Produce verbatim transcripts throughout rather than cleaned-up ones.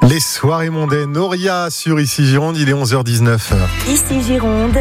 Les soirées mondaines, Noria sur Ici Gironde, il est onze heures dix-neuf. Ici Gironde,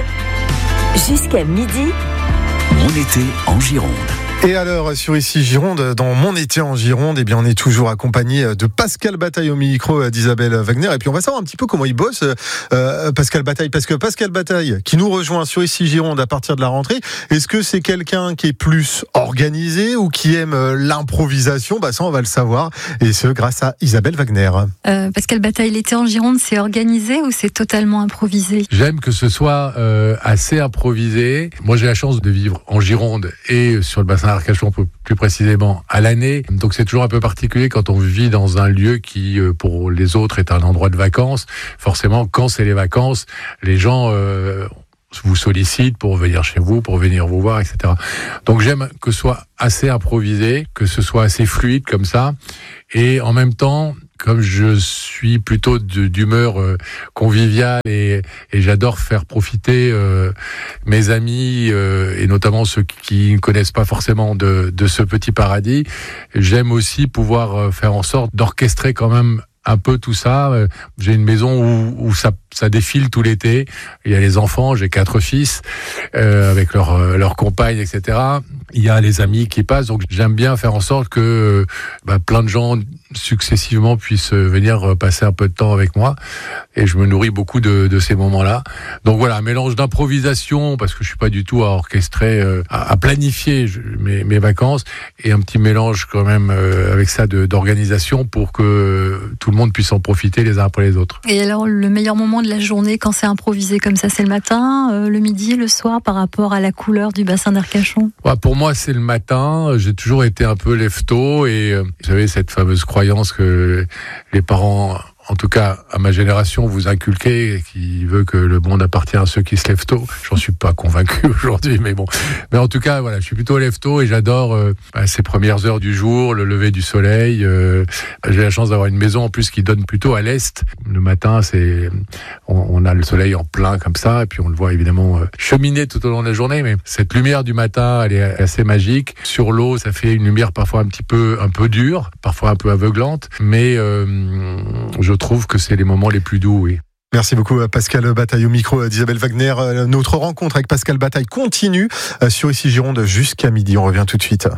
jusqu'à midi. Mon été en Gironde. Et alors, sur Ici Gironde, dans Mon été en Gironde, eh bien, on est toujours accompagné de Pascal Bataille au micro d'Isabelle Wagner. Et puis, on va savoir un petit peu comment il bosse, euh, Pascal Bataille. Parce que Pascal Bataille, qui nous rejoint sur Ici Gironde à partir de la rentrée, est-ce que c'est quelqu'un qui est plus organisé ou qui aime l'improvisation? Bah, ça, on va le savoir. Et ce, grâce à Isabelle Wagner. Euh, Pascal Bataille, l'été en Gironde, c'est organisé ou c'est totalement improvisé? J'aime que ce soit euh, assez improvisé. Moi, j'ai la chance de vivre en Gironde et sur le bassin d'Arcachon plus précisément à l'année. Donc c'est toujours un peu particulier quand on vit dans un lieu qui, pour les autres, est un endroit de vacances. Forcément, quand c'est les vacances, les gens euh, vous sollicitent pour venir chez vous, pour venir vous voir, et cetera. Donc j'aime que ce soit assez improvisé, que ce soit assez fluide comme ça. Et en même temps, comme je suis plutôt de, d'humeur euh, conviviale et, et j'adore faire profiter euh, mes amis euh, et notamment ceux qui ne connaissent pas forcément de, de ce petit paradis, j'aime aussi pouvoir euh, faire en sorte d'orchestrer quand même un peu tout ça. J'ai une maison où, où ça, ça défile tout l'été. Il y a les enfants, j'ai quatre fils euh, avec leurs leur compagnes, et cetera. Il y a les amis qui passent, donc j'aime bien faire en sorte que bah, plein de gens successivement puissent venir passer un peu de temps avec moi. Et je me nourris beaucoup de, de ces moments-là. Donc voilà, un mélange d'improvisation, parce que je suis pas du tout à orchestrer, euh, à, à planifier mes, mes vacances, et un petit mélange quand même euh, avec ça de, d'organisation pour que tout le monde puisse en profiter les uns après les autres. Et alors, le meilleur moment de la journée quand c'est improvisé comme ça, c'est le matin, euh, le midi, le soir, par rapport à la couleur du bassin d'Arcachon? Ouais, pour moi, c'est le matin. J'ai toujours été un peu lève-tôt et euh, vous savez, cette fameuse croyance que les parents, en tout cas à ma génération, vous inculquez, qui veut que le monde appartient à ceux qui se lèvent tôt. J'en suis pas convaincu aujourd'hui, mais bon. Mais en tout cas, voilà, je suis plutôt lève tôt et j'adore euh, ces premières heures du jour, le lever du soleil. Euh, j'ai la chance d'avoir une maison en plus qui donne plutôt à l'est. Le matin, c'est, on, on a le soleil en plein comme ça, et puis on le voit évidemment euh, cheminer tout au long de la journée. Mais cette lumière du matin, elle est assez magique. Sur l'eau, ça fait une lumière parfois un petit peu, un peu dure, parfois un peu aveuglante, mais euh, je Je trouve que c'est les moments les plus doux, oui. Merci beaucoup Pascal Bataille au micro d'Isabelle Wagner. Notre rencontre avec Pascal Bataille continue sur Ici Gironde jusqu'à midi. On revient tout de suite.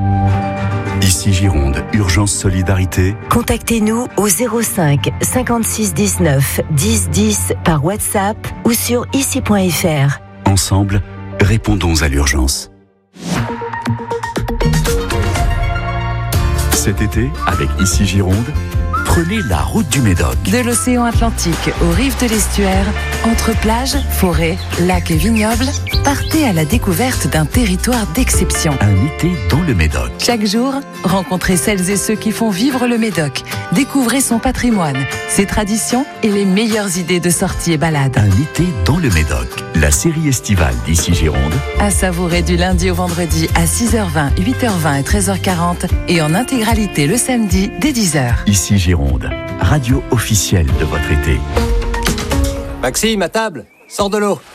Ici Gironde, urgence solidarité. Contactez-nous au zéro cinq cinquante-six dix-neuf dix dix par WhatsApp ou sur ici point f r. Ensemble, répondons à l'urgence. Cet été, avec Ici Gironde, prenez la route du Médoc. De l'océan Atlantique aux rives de l'estuaire, entre plages, forêts, lacs et vignobles, partez à la découverte d'un territoire d'exception. Un été dans le Médoc. Chaque jour, rencontrez celles et ceux qui font vivre le Médoc. Découvrez son patrimoine, ses traditions et les meilleures idées de sorties et balades. Un été dans le Médoc. La série estivale d'Ici Gironde. À savourer du lundi au vendredi à six heures vingt, huit heures vingt et treize heures quarante et en intégralité le samedi dès dix heures. Ici Gironde, radio officielle de votre été. Maxime, à table, sors de l'eau.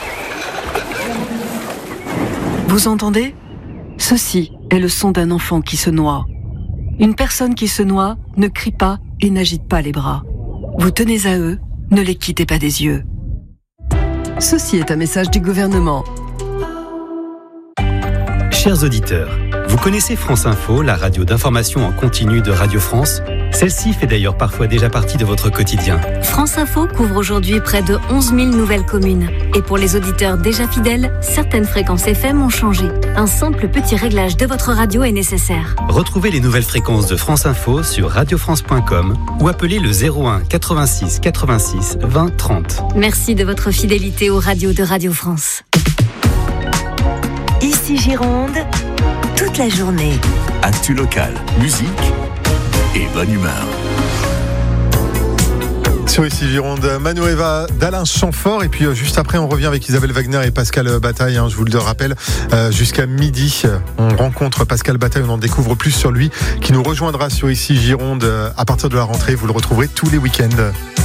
Vous entendez ? Ceci est le son d'un enfant qui se noie. Une personne qui se noie ne crie pas et n'agite pas les bras. Vous tenez à eux, ne les quittez pas des yeux. Ceci est un message du gouvernement. Chers auditeurs, vous connaissez France Info, la radio d'information en continu de Radio France ? Celle-ci fait d'ailleurs parfois déjà partie de votre quotidien. France Info couvre aujourd'hui près de onze mille nouvelles communes. Et pour les auditeurs déjà fidèles, certaines fréquences F M ont changé. Un simple petit réglage de votre radio est nécessaire. Retrouvez les nouvelles fréquences de France Info sur radio france point com ou appelez le zéro un quatre-vingt-six quatre-vingt-six vingt trente. Merci de votre fidélité aux radios de Radio France. Ici Gironde, toute la journée. Actu local, musique et bonne humeur. Sur Ici Gironde, Manueva d'Alain Chamfort. Et puis juste après, on revient avec Isabelle Wagner et Pascal Bataille. Hein, je vous le rappelle, euh, jusqu'à midi, on rencontre Pascal Bataille. On en découvre plus sur lui, qui nous rejoindra sur Ici Gironde à partir de la rentrée. Vous le retrouverez tous les week-ends.